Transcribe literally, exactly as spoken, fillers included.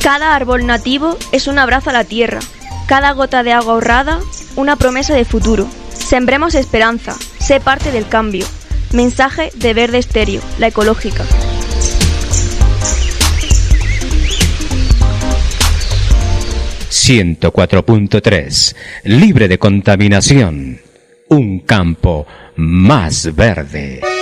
Cada árbol nativo es un abrazo a la tierra. Cada gota de agua ahorrada, una promesa de futuro. Sembremos esperanza. Sé parte del cambio. Mensaje de Verde Estéreo, la ecológica. ciento cuatro punto tres, libre de contaminación, un campo más verde.